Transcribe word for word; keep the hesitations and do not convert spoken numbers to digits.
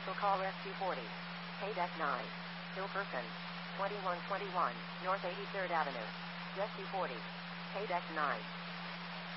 Special call Rescue forty. Paydeck nine. Still person. twenty-one twenty-one, North eighty-third Avenue. Rescue forty. Paydeck nine.